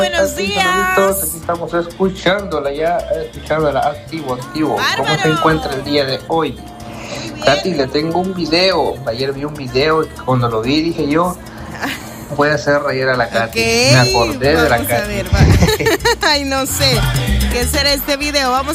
Buenos días. Saluditos, aquí estamos escuchándola activo. ¡Bárbaro! ¿Cómo se encuentra el día de hoy? Muy bien. Katy, le tengo un video. Ayer vi un video y cuando lo vi dije yo, voy a hacer reír a la Katy. Ok, Me acordé de la vamos a Katy. ver, Ay, no sé qué será este video. Vamos